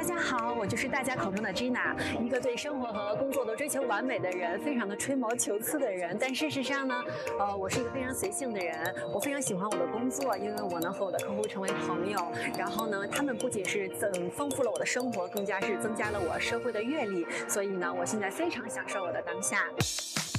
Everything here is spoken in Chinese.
大家好，我就是大家口中的 Gina， 一个对生活和工作都追求完美的人，非常的吹毛求疵的人。但事实上呢，我是一个非常随性的人。我非常喜欢我的工作，因为我能和我的客户成为朋友。然后呢，他们不仅是丰富了我的生活，更加是增加了我社会的阅历。所以呢，我现在非常享受我的当下。